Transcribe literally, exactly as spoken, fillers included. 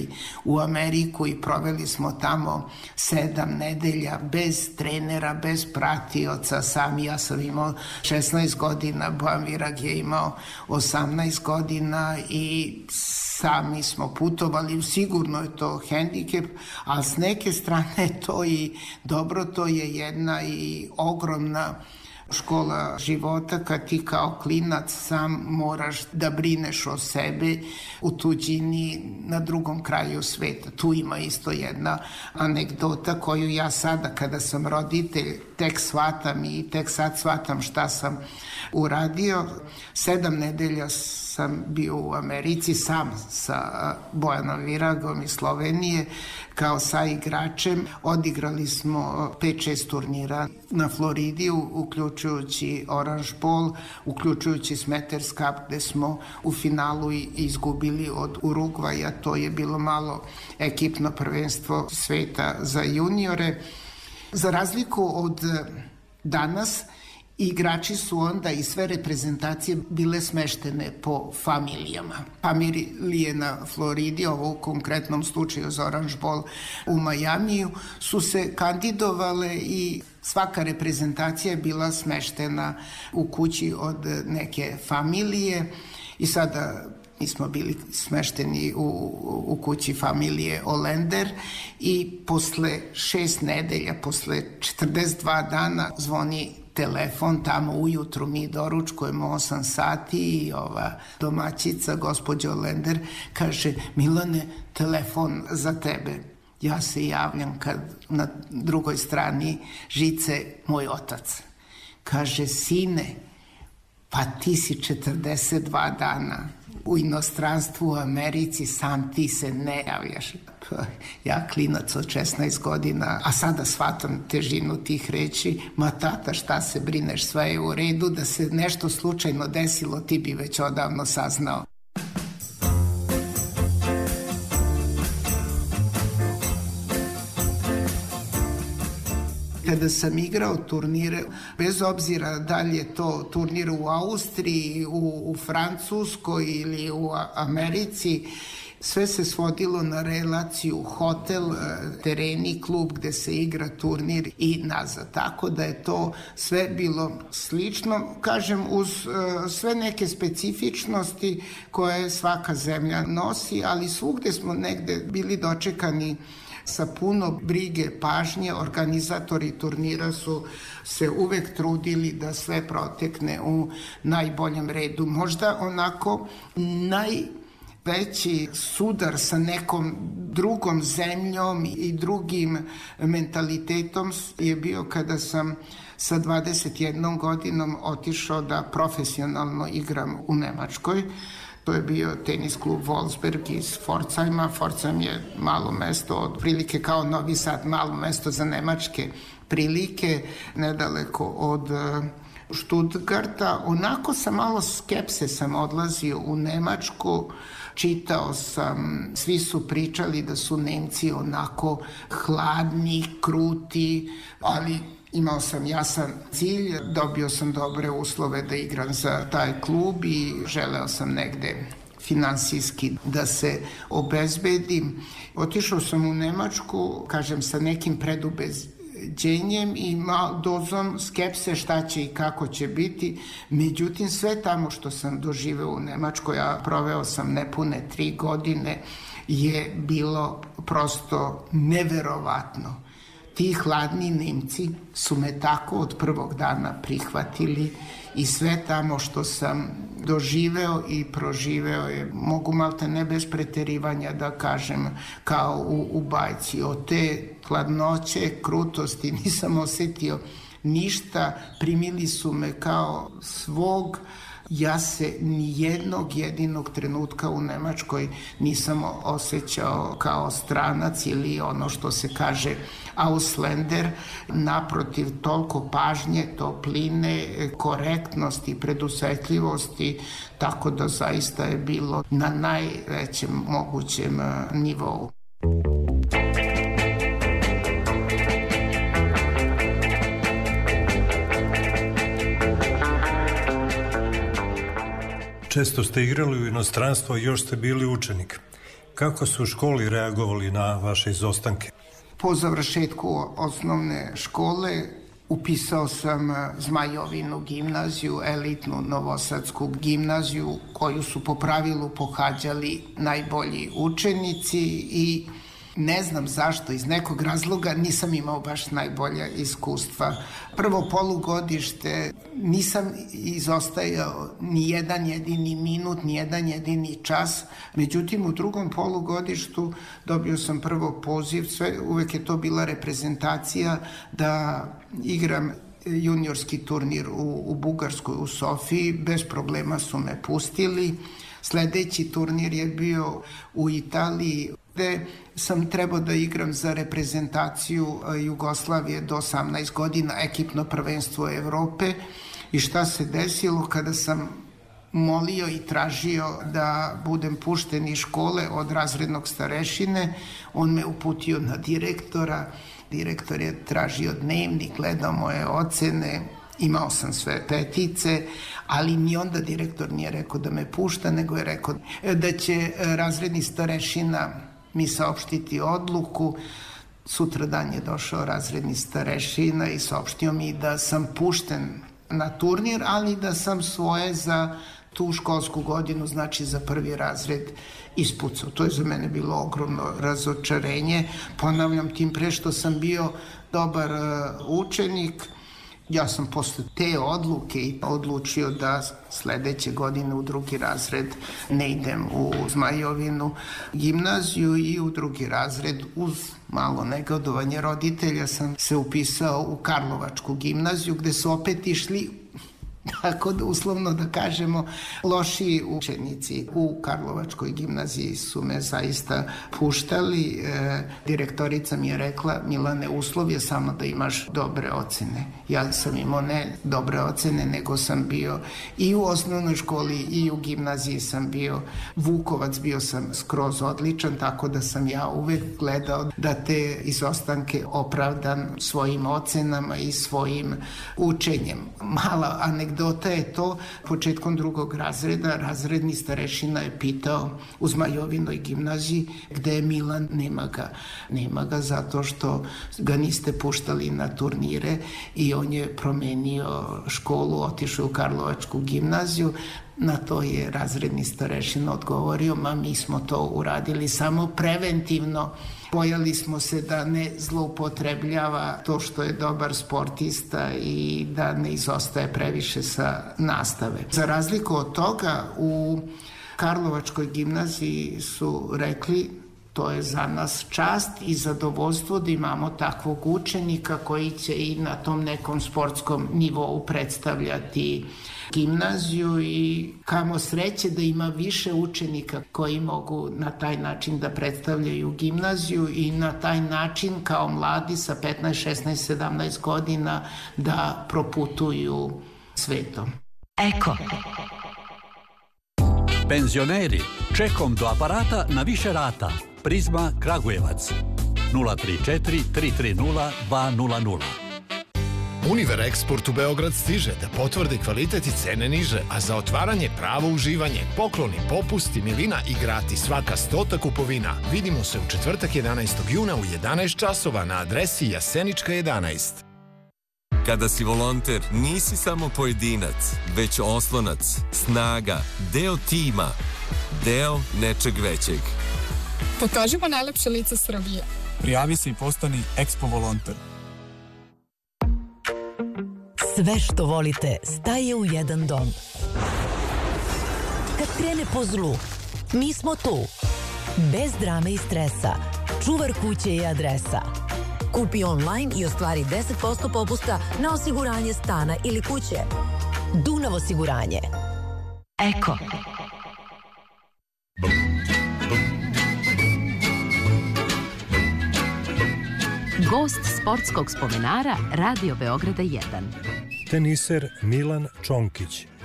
otišli u Ameriku i proveli smo tamo sedam nedelja bez trenera, bez pratioca, sami. Ja sam imao šesnaest godina, Bojan Virag je imao osamnaest godina i sami smo putovali. Sigurno je to hendikep, a s neke strane to i dobro, to je jedna i ogromna škola života kad ti kao klinac sam moraš da brineš o sebi u tuđini na drugom kraju sveta. Tu ima isto jedna anegdota koju ja sada kada sam roditelj tek shvatam i tek sad shvatam šta sam uradio. Sedam nedelja sam bio u Americi sam sa Bojanom Viragom iz Slovenije kao sa igračem. Odigrali smo pet šest turnira na Floridi, uključujući Orange Bowl, uključujući Smetters Cup, gde smo u finalu izgubili od Urugvaja. To je bilo malo ekipno prvenstvo sveta za juniore. Za razliku od danas, igrači su onda i sve reprezentacije bile smeštene po familijama. Familije na Floridi, ovo u konkretnom slučaju za Orange Bowl u Majamiju, su se kandidovale i svaka reprezentacija je bila smeštena u kući od neke familije i sada mi smo bili smešteni u, u kući familije Olender i posle šest nedelja, posle četrdeset dva dana zvoni telefon, tamo ujutru mi doručkujemo osam sati i ova domaćica, gospođa Olender, kaže: Milane, telefon za tebe. Ja se javljam kad na drugoj strani žice moj otac. Kaže: sine, pa ti si četrdeset dva dana u inostranstvu, u Americi, sam ti se ne javljaš. Ja klinac od šesnaest godina, a sada shvatam težinu tih reči. Ma tata, šta se brineš, sve je u redu, da se nešto slučajno desilo ti bi već odavno saznao. Kada sam igrao turnire, bez obzira da li je to turnir u Austriji, u, u Francuskoj ili u Americi, sve se svodilo na relaciju hotel, tereni, klub gde se igra turnir i nazad. Tako da je to sve bilo slično, kažem, uz uh, sve neke specifičnosti koje svaka zemlja nosi, ali svugde smo negde bili dočekani sa puno brige, pažnje. Organizatori turnira su se uvek trudili da sve protekne u najboljem redu. Možda onako najveći sudar sa nekom drugom zemljom i drugim mentalitetom je bio kada sam sa dvadeset jednom godinom otišao da profesionalno igram u Nemačkoj. To je bio tenis klub Wolfsberg iz Pforzheima. Pforzheim je malo mesto, otprilike kao Novi Sad, malo mesto za nemačke prilike, nedaleko od Stuttgarta. Onako sa malo skepse sam odlazio u Nemačku, čitao sam, svi su pričali da su Nemci onako hladni, kruti, ali imao sam jasan cilj, dobio sam dobre uslove da igram za taj klub i želeo sam negde finansijski da se obezbedim. Otišao sam u Nemačku, kažem, sa nekim predubeđenjem i mal dozom skepse šta će i kako će biti. Međutim, sve tamo što sam doživeo u Nemačkoj, a proveo sam nepune tri godine, je bilo prosto neverovatno. Ti hladni Nemci su me tako od prvog dana prihvatili i sve tamo što sam doživeo i proživeo je, mogu malte ne bez preterivanja da kažem, kao u, u bajci. Od te hladnoće, krutosti nisam osetio ništa, primili su me kao svog. Ja se ni jednog jedinog trenutka u Nemačkoj nisam osjećao kao stranac ili ono što se kaže Ausländer. Naprotiv, toliko pažnje, topline, korektnosti, predusetljivosti, tako da zaista je bilo na najvećem mogućem nivou. Često ste igrali u inostranstvu, a još ste bili učenik. Kako su u školi reagovali na vaše izostanke? Po završetku osnovne škole upisao sam Zmajovinu gimnaziju, elitnu novosadsku gimnaziju, koju su po pravilu pohađali najbolji učenici i ne znam zašto, iz nekog razloga nisam imao baš najbolja iskustva. Prvo polugodište nisam izostajao ni jedan jedini minut, ni jedan jedini čas, međutim u drugom polugodištu dobio sam prvo poziv, sve, uvek je to bila reprezentacija da igram juniorski turnir u, u Bugarskoj, u Sofiji, bez problema su me pustili. Sledeći turnir je bio u Italiji, gde sam trebao da igram za reprezentaciju Jugoslavije do osamnaest godina, ekipno prvenstvo Evrope. I šta se desilo kada sam molio i tražio da budem pušten iz škole od razrednog starešine, on me uputio na direktora. Direktor je tražio dnevnik, gledao moje ocene, imao sam sve petice, ali ni onda direktor nije rekao da me pušta, nego je rekao da će razredni starešina mi saopštiti odluku. Sutradan je došao razredni starešina i saopštio mi da sam pušten na turnir, ali da sam svoje za tu školsku godinu, znači za prvi razred, ispucao. To je za mene bilo ogromno razočarenje. Ponavljam, tim pre što sam bio dobar učenik, ja sam posle te odluke odlučio da sledeće godine u drugi razred ne idem u Zmajovinu gimnaziju i u drugi razred uz malo negodovanje roditelja sam se upisao u Karlovačku gimnaziju, gde su opet išli, tako da uslovno da kažemo, lošiji učenici. U Karlovačkoj gimnaziji su me zaista puštali. E, direktorica mi je rekla: Milane, uslov je samo da imaš dobre ocene. Ja sam imao ne dobre ocene, nego sam bio i u osnovnoj školi i u gimnaziji sam bio Vukovac, bio sam skroz odličan, tako da sam ja uvek gledao da te izostanke opravdam svojim ocenama i svojim učenjem. Mala anegdota je to, početkom drugog razreda razredni starešina je pitao u Zmajovinoj gimnaziji gde je Milan. Nema ga. Nema ga zato što ga niste puštali na turnire i on je promenio školu, otišao u Karlovačku gimnaziju. Na to je razredni starešina odgovorio: ma mi smo to uradili samo preventivno. Bojali smo se da ne zloupotrebljava to što je dobar sportista i da ne izostaje previše sa nastave. Za razliku od toga, u Karlovačkoj gimnaziji su rekli: to je za nas čast i zadovoljstvo da imamo takvog učenika koji će i na tom nekom sportskom nivou predstavljati gimnaziju, i kamo sreće da ima više učenika koji mogu na taj način da predstavljaju gimnaziju i na taj način kao mladi sa petnaest, šesnaest, sedamnaest godina da proputuju svetom. Eko. Penzioneri, čekom do aparata na više rata. Prizma Kragujevac nula tri četiri tri tri nula dva nula nula. Univer Eksport u Beograd stiže da potvrdi kvalitet i cene niže, a za otvaranje pravo uživanje, pokloni, popusti, milina i gratis svaka stota kupovina. Vidimo se u četvrtak jedanaestog juna u jedanaest časova na adresi Jasenička jedanaest. Kada si volonter, nisi samo pojedinac, već oslonac, snaga, deo tima, deo nečeg većeg. Pokažimo najlepše lice Srbije. Prijavi se i postani Expo volonter. Sve što volite staje u jedan dom. Kad krene po zlu, mi smo tu. Bez drame i stresa. Čuvar kuće je adresa. Kupi online i ostvari deset posto popusta na osiguranje stana ili kuće. Dunav osiguranje. Eko. Gost sportskog spomenara Radio Beograda jedan. Teniser Milan Čonkić,